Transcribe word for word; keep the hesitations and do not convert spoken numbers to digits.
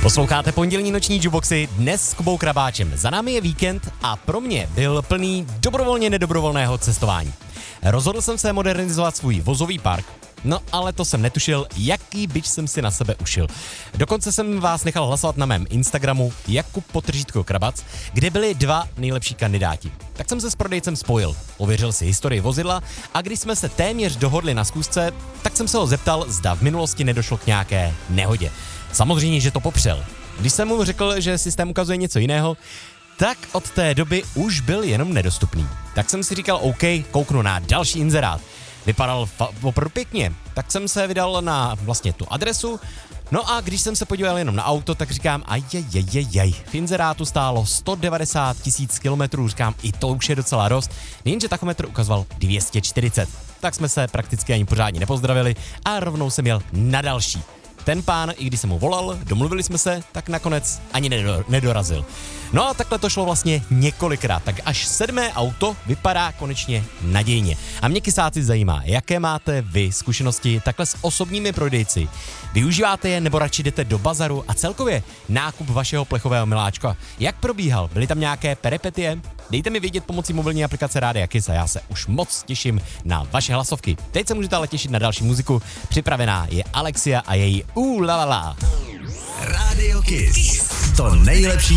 Posloucháte pondělní noční jukeboxy dnes s Kubou Krabáčem. Za námi je víkend a pro mě byl plný dobrovolně nedobrovolného cestování. Rozhodl jsem se modernizovat svůj vozový park, no ale to jsem netušil, jaký bič jsem si na sebe ušil. Dokonce jsem vás nechal hlasovat na mém Instagramu Jakub Potržítko Krabac, kde byli dva nejlepší kandidáti. Tak jsem se s prodejcem spojil, ověřil si historii vozidla a když jsme se téměř dohodli na schůzce, tak jsem se ho zeptal, zda v minulosti nedošlo k nějaké nehodě. Samozřejmě, že to popřel. Když jsem mu řekl, že systém ukazuje něco jiného, tak od té doby už byl jenom nedostupný. Tak jsem si říkal, OK, kouknu na další inzerát. Vypadal fa- opravdu pěkně, tak jsem se vydal na vlastně tu adresu, no a když jsem se podíval jenom na auto, tak říkám, ajajajajaj, v inzerátu stálo sto devadesát tisíc kilometrů, říkám, i to už je docela dost, jenže tachometr ukazoval dvě stě čtyřicet. Tak jsme se prakticky ani pořádně nepozdravili a rovnou jsem jel na další. Ten pán, i když jsem mu volal, domluvili jsme se, tak nakonec ani nedor- nedorazil. No a takhle to šlo vlastně několikrát, tak až sedmé auto vypadá konečně nadějně. A mě kysáci zajímá, jaké máte vy zkušenosti takhle s osobními prodejci. Využíváte je nebo radši jdete do bazaru a celkově nákup vašeho plechového miláčka. Jak probíhal? Byly tam nějaké peripetie? Dejte mi vědět pomocí mobilní aplikace Rádia Kiss a já se už moc těším na vaše hlasovky. Teď se můžete ale těšit na další muziku. Připravená je Alexia a její Uh la la la. Rádio Kiss. To nejlepší